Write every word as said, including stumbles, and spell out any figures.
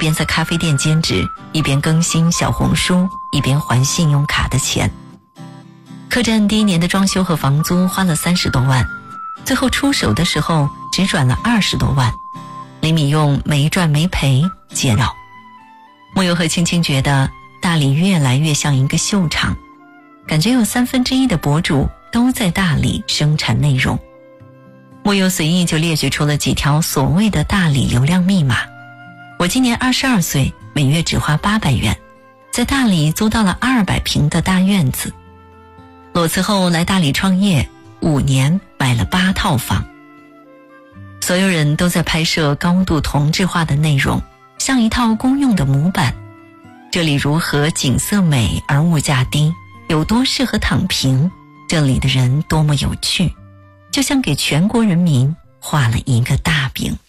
边在咖啡店兼职，一边更新小红书，一边还信用卡的钱。客栈第一年的装修和房租花了三十多万，最后出手的时候只转了二十多万。李米用没赚没赔解绕。木有和青青觉得大理越来越像一个秀场，感觉有三分之一的博主都在大理生产内容。木有随意就列举出了几条所谓的大理流量密码。我今年二十二岁，每月只花八百元，在大理租到了二百平的大院子。裸辞后来大理创业，五年买了八套房。所有人都在拍摄高度同质化的内容，像一套公用的模板。这里如何景色美而物价低，有多适合躺平，这里的人多么有趣，就像给全国人民画了一个大饼。